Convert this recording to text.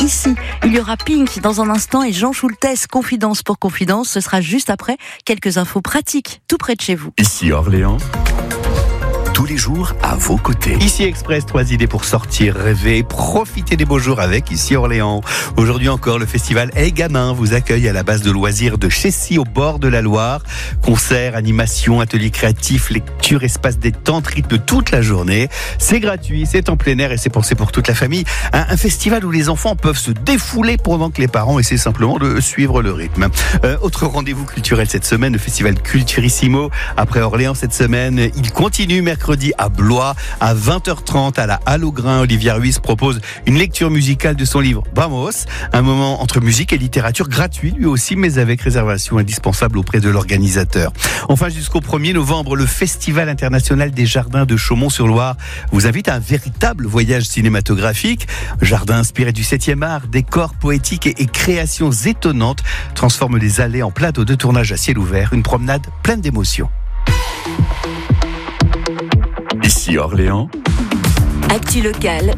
ici. Il y aura Pink dans un instant et Jean Schultes, Confidence pour Confidence. Ce sera juste après quelques infos pratiques, tout près de chez vous. Ici Orléans. Tous les jours à vos côtés. Ici Express, 3 idées pour sortir, rêver, profiter des beaux jours avec Ici Orléans. Aujourd'hui encore, le festival Hey Gamin vous accueille à la base de loisirs de Chessy au bord de la Loire. Concerts, animations, ateliers créatifs, lecture, espace détente, rythme toute la journée. C'est gratuit, c'est en plein air et c'est pensé pour toute la famille. Un festival où les enfants peuvent se défouler pendant que les parents essaient simplement de suivre le rythme. Autre rendez-vous culturel cette semaine, le festival Culturissimo. Après Orléans cette semaine, il continue mercredi à Blois à 20h30 à la Halle au Grain. Olivia Ruiz propose une lecture musicale de son livre Vamos, un moment entre musique et littérature gratuit lui aussi, mais avec réservation indispensable auprès de l'organisateur. Enfin, jusqu'au 1er novembre, le Festival international des jardins de Chaumont-sur-Loire vous invite à un véritable voyage cinématographique. Jardin inspiré du 7e art, décors poétiques et créations étonnantes transforment les allées en plateau de tournage à ciel ouvert, une promenade pleine d'émotions. Ici Orléans. Actu locale,